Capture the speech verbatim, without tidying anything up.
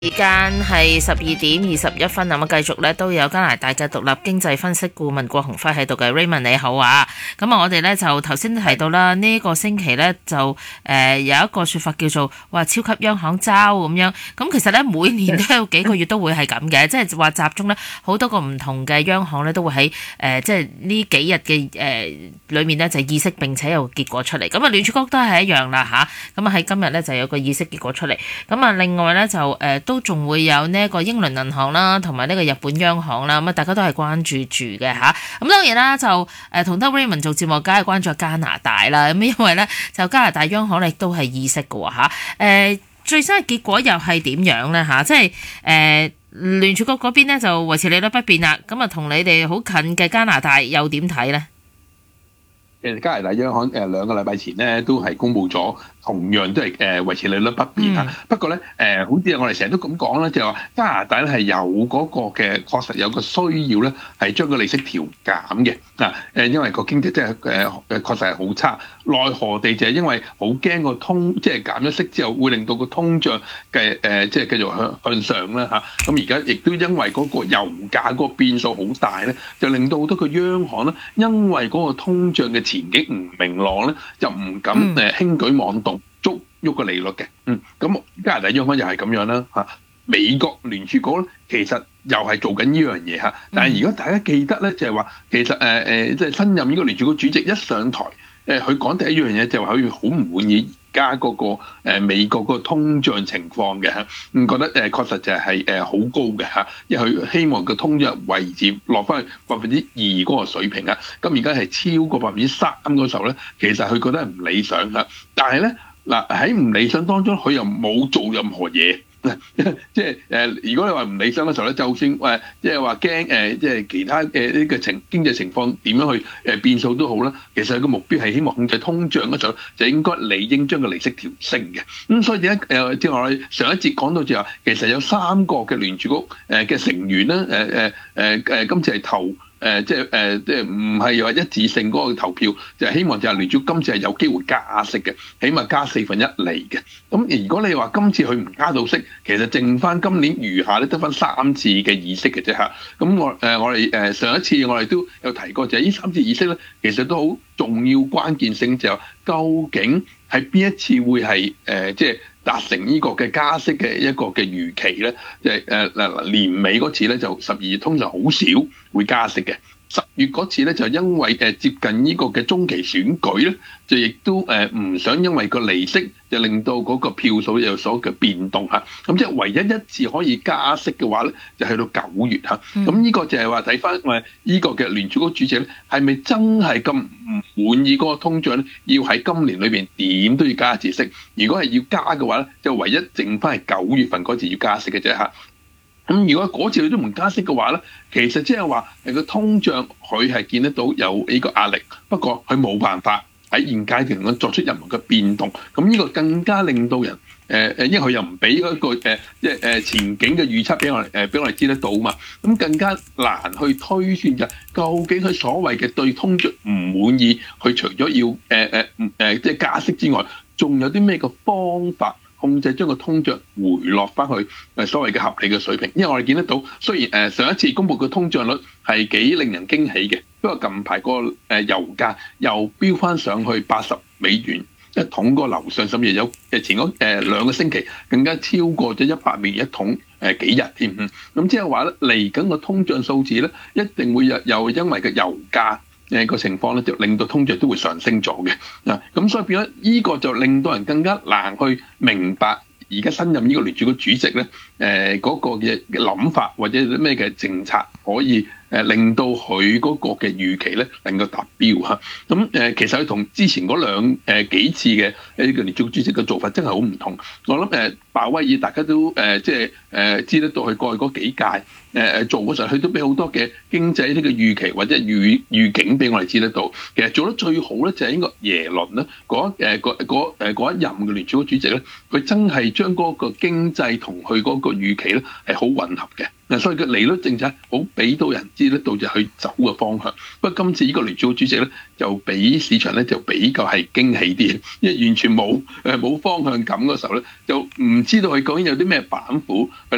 時間係十二點二十一分，咁啊繼續咧都有加拿大嘅獨立經濟分析顧問郭鴻輝喺度嘅 Raymond 你好啊，咁啊我哋咧就頭先提到啦，呢、這個星期咧就誒、呃、有一個說法叫做話超級央行周咁樣，咁其實咧每年都有幾個月都會係咁嘅，即係話集中咧好多個唔同嘅央行咧都會喺誒、呃、即係呢幾日嘅誒裏面咧就議息並且有結果出嚟，咁啊聯儲局都係一樣啦吓，咁啊喺今日咧就有個議息結果出嚟，咁啊另外咧就誒。呃都仲會有呢一個英倫銀行啦，同埋呢個日本央行啦，咁啊大家都係關注住嘅吓。咁當然啦，就誒同得 Raymond 做節目，梗係關注加拿大啦。咁因為咧就加拿大央行亦都係議息嘅吓。誒最新嘅結果又係點樣咧吓？即係誒聯儲局嗰邊咧就維持利率不變啦。咁啊同你哋好近嘅加拿大又點睇咧？ 誒加拿大央行誒兩個禮拜前咧都係公布咗，同樣都係誒維持利率不變啊。嗯、不過咧誒，好似我哋成日都咁講咧，就係話加拿大咧係有嗰個嘅確實有個需要咧，係將個利息調減嘅嗱誒，因為個經濟即係誒誒確實係好差，奈何地就係因為好驚個通即係減咗息之後會令到個通脹嘅誒即係繼續向向上啦嚇。咁而家亦都因為嗰個油價嗰個變數好大咧，就令到好多個央行咧，因為嗰個通脹嘅前景唔明朗咧，就唔敢誒輕舉妄動，捉喐個利率嘅。嗯，咁加拿大央行又係咁樣啦嚇。美國聯儲局咧，其實又係做緊呢樣嘢嚇。但係如果大家記得咧，就係話其實誒誒，即係新任呢個聯儲局主席一上台，誒佢講第一樣嘢就係佢好唔滿意而家嗰個誒美國嗰個通脹情況嘅嚇，咁覺得誒確實就係誒好高嘅嚇，因為佢希望個通脹維持落翻去百分之二嗰個水平啊，咁而家係超過百分之三嗰時候咧，其實佢覺得係唔理想嚇，但係咧嗱喺唔理想當中，佢又冇做任何嘢。即係誒，如果你話唔理想嘅時候咧，就算誒，即係話驚誒，即係其他誒呢個情經濟情況點樣去誒變數都好啦。其實佢個目標係希望控制通脹嗰時候，就應該理應將個利息調升嘅。咁所以點解誒？即係我哋上一節講到就話，其實有三個嘅聯儲局誒嘅成員咧，誒誒誒誒，今次係投。誒、呃、即係誒、呃、即係唔係話一致性嗰個投票，就係、是、希望就係聯儲今次係有機會加息嘅，起碼加四分一厘嘅。咁如果你話今次佢唔加到息，其實剩翻今年餘下咧得翻三次嘅議息嘅啫嚇。咁我誒、呃、我哋誒上一次我哋都有提過，就係呢三次議息咧，其實都好重要關鍵性，就係究竟係邊一次會係誒、呃、即係。達成呢個嘅加息嘅一個嘅預期咧，即係誒嗱年尾嗰次咧就十二月通常好少會加息嘅，十月嗰次咧就因為誒接近呢個嘅中期選舉咧，就亦都誒唔想因為個利息就令到嗰個票數有所嘅變動嚇，咁即係唯一一次可以加息嘅話咧，就去到九月嚇，咁呢個就係話睇翻誒呢個嘅聯儲局主席咧，係咪真係咁唔滿意嗰個通脹咧？要喺今年裏邊點都要加一次息，如果係要加嘅話咧，就唯一剩翻係九月份嗰次要加息嘅啫嚇。咁如果嗰次佢都唔加息嘅話咧，其實即係話誒個通脹佢係見得到有呢個壓力，不過佢冇辦法喺現階段咁作出任何嘅變動，咁呢個更加令到人誒誒，因為佢又唔俾嗰個誒即係誒前景嘅預測俾我哋誒俾我哋知得到嘛，咁更加難去推算就究竟佢所謂嘅對通脹唔滿意，佢除咗要誒誒誒即係加息之外，仲有啲咩嘅方法控制將個通脹回落翻去誒所謂嘅合理嘅水平？因為我哋見得到，雖然誒上一次公布嘅通脹率係幾令人驚喜嘅，不過近排個誒油價又飆翻上去八十美元一桶個樓上，甚至有誒前嗰誒兩個星期更加超過咗一百美元一桶誒幾日添。咁即係話咧，嚟緊個通脹數字咧，一定會又又因為個油價誒個情況咧，就令到通脹都會上升咗嘅。嗱，咁所以變咗呢個就令到人更加難去明白而家新任呢個聯儲局主席咧，誒嗰個嘅諗法或者咩嘅政策可以誒令到佢嗰個嘅預期咧能夠達標嚇。咁誒其實佢同之前嗰兩誒幾次嘅呢個聯儲局主席嘅做法真係好唔同。我諗誒鮑威爾大家都誒即係誒知得到佢過去嗰幾屆誒誒做嗰時候，佢都俾好多嘅經濟呢個預期或者預預警俾我哋知得到。其實做得最好咧就係呢個耶倫咧嗰誒嗰嗰誒嗰一任嘅聯儲局主席咧，佢真係將嗰個經濟同佢嗰個預期咧係好吻合嘅。嗱，所以個利率政策好俾到人知得到就去走嘅方向。不過今次呢個聯儲局主席咧，就俾市場咧就比較係驚喜啲，因為完全冇誒冇方向感嗰時候咧，就唔知道佢究竟有啲咩板斧去